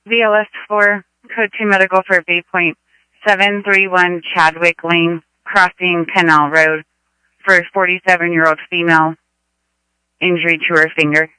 VLS 4, code 2 medical for Bay Point, 731 Chadwick Lane, crossing Canal Road, for a 47-year-old female, injury to her finger.